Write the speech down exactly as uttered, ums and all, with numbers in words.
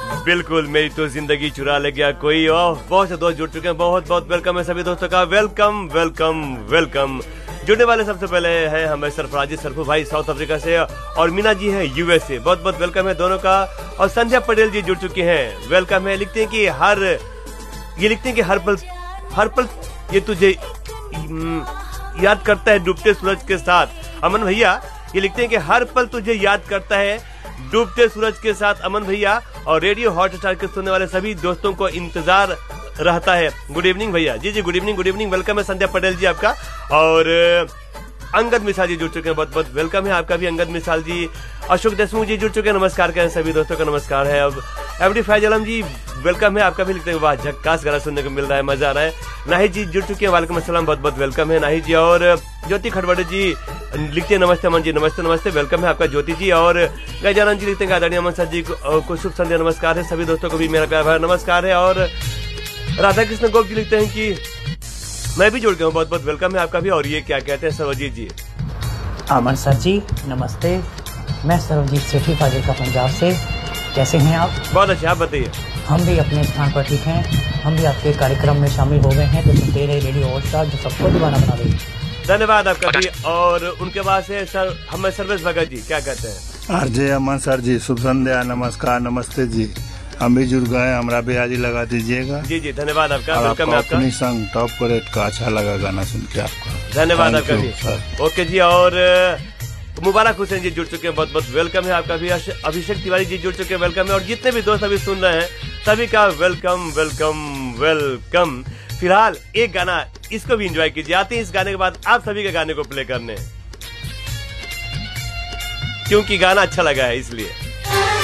बिल्कुल, मेरी तो जिंदगी चुरा ले गया कोई। और बहुत से दोस्त जुड़ चुके हैं, बहुत बहुत वेलकम है सभी दोस्तों का। Welcome welcome welcome. जुड़ने वाले सबसे पहले है हमें सरफराजी सरफू भाई साउथ अफ्रीका से, और मीना जी है यूएस से। बहुत बहुत वेलकम है दोनों का। और संध्या पटेल जी जुड़ चुके हैं, वेलकम है। लिखते हैं कि हर ये लिखते हैं कि हर पल हर पल ये तुझे याद करता है डूबते सूरज के साथ। अमन भैया ये लिखते हैं कि हर पल तुझे याद करता है डूबते सूरज के साथ, अमन भैया। और रेडियो हॉटस्टार के सुनने वाले सभी दोस्तों को इंतजार रहता है। गुड इवनिंग भैया। जी जी good evening good evening. Welcome है संध्या पटेल जी आपका। और अंगद मिसाल जी जुड़ चुके हैं, बहुत बहुत वेलकम है आपका भी अंगद मिसाल जी। अशोक देशमुख जी जुड़ चुके हैं, नमस्कार करें सभी दोस्तों का नमस्कार है। अब एमडी फैज आलम जी वेलकम है आपका भी। लिखते हैं वाह झक्कास गाना सुनने को मिल रहा है, मजा आ रहा है। नाहिद जी जुड़ चुके हैं, वालेकुम अस्सलाम, बहुत बहुत वेलकम है नाहिद जी। और ज्योति खड़बड़े जी लिखते हैं नमस्ते अमन जी, नमस्ते नमस्ते, वेलकम है आपका ज्योति जी। और गजानन जी लिखते हैं आदरणीय अमन सर जी को शुभ संध्या, नमस्कार है सभी दोस्तों को भी मेरा प्यार भरा नमस्कार है। और राधा कृष्ण गोप जी लिखते हैं कि मैं भी जुड़ गया हूँ, बहुत बहुत वेलकम है आपका भी। और ये क्या कहते हैं सर्वजीत जी। अमन सर जी नमस्ते, मैं सर्वजीत सेठी फाजिलका पंजाब से। कैसे हैं आप? बहुत अच्छे, आप बताइए। हम भी अपने स्थान पर ठीक हैं, हम भी आपके कार्यक्रम में शामिल हो गए हैं, तो सुनते रहे रेडियो हॉटस्टार जो सबको दीवाना बना देगी। धन्यवाद आपका भी। और उनके बाद से सर हमें सर्वेश भगत जी क्या कहते हैं? आरजे अमन सर जी शुभ संध्या, नमस्कार नमस्ते जी, हम भी जुड़ गए, हमारा भी आज ही लगा दीजिएगा। जी जी धन्यवाद आपका, वेलकम है आपका। अपनी संग टॉप परेड का अच्छा लगा गाना सुन के आपका, धन्यवाद आपका भी। ओके जी। और मुबारक हुसैन जी जुड़ चुके हैं, बहुत बहुत वेलकम है आपका भी। अभिषेक तिवारी जी जुड़ चुके हैं, वेलकम है। और जितने भी दोस्त अभी सुन रहे हैं सभी का वेलकम वेलकम वेलकम। फिलहाल एक गाना इसको भी एंजॉय कीजिए, आते हैं इस गाने के बाद आप सभी के गाने को प्ले करने, क्योंकि गाना अच्छा लगा है इसलिए।